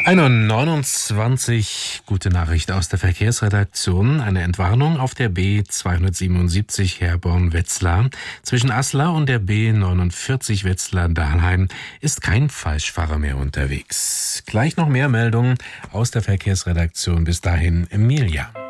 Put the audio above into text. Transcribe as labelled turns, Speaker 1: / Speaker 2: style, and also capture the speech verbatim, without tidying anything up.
Speaker 1: Neunundzwanzig, gute Nachricht aus der Verkehrsredaktion. Eine Entwarnung auf der B zweihundertsiebenundsiebzig Herborn-Wetzlar. Zwischen Aslar und der B neunundvierzig Wetzlar-Dahlheim ist kein Falschfahrer mehr unterwegs. Gleich noch mehr Meldungen aus der Verkehrsredaktion. Bis dahin, Emilia.